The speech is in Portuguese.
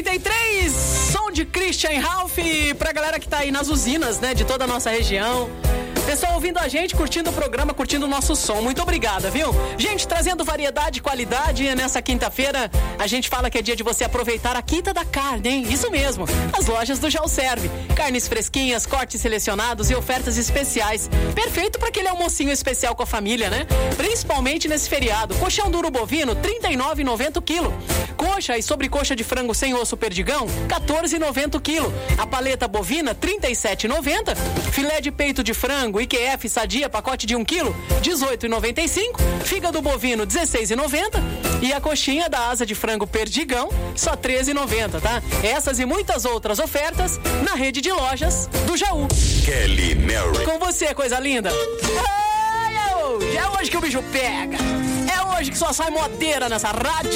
9h33, som de Christian Ralph pra galera que tá aí nas usinas, né, de toda a nossa região. Pessoal ouvindo a gente, curtindo o programa, curtindo o nosso som. Muito obrigada, viu? Gente, trazendo variedade e qualidade nessa quinta-feira. A gente fala que é dia de você aproveitar a quinta da carne, hein? Isso mesmo. As lojas do Já Serve. Carnes fresquinhas, cortes selecionados e ofertas especiais. Perfeito para aquele almocinho especial com a família, né? Principalmente nesse feriado. Coxão duro bovino, R$ 39,90 o quilo. Coxa e sobrecoxa de frango sem osso perdigão, R$ 14,90 o quilo. A paleta bovina, R$ 37,90. Filé de peito de frango IQF sadia, pacote de 1 quilo, R$ 18,95. Fígado bovino, R$ 16,90. E a coxinha da asa de frango perdigão, só R$ 13,90, tá? Essas e muitas outras ofertas na rede de lojas do Jaú. Kelly Mary. Com você, coisa linda. É hoje que o bicho pega. É hoje que só sai modeira nessa rádio.